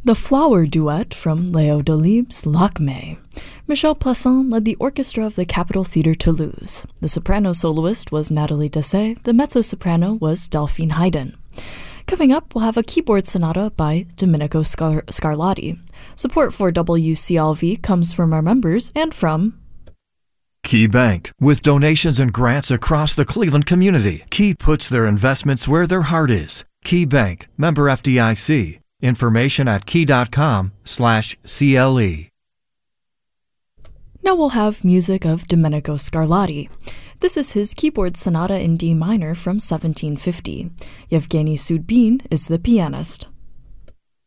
The Flower Duet from Léo Delibes' Lakmé. Michel Plasson led the orchestra of the Capitol Theatre Toulouse. The soprano soloist was Nathalie Dessay, the mezzo-soprano was Delphine Haydn. Coming up, we'll have a keyboard sonata by Domenico Scarlatti. Support for WCLV comes from our members and from Key Bank. With donations and grants across the Cleveland community, Key puts their investments where their heart is. Key Bank, member FDIC. Information at key.com/CLE. Now we'll have music of Domenico Scarlatti. This is his keyboard sonata in D minor from 1750. Yevgeny Sudbin is the pianist.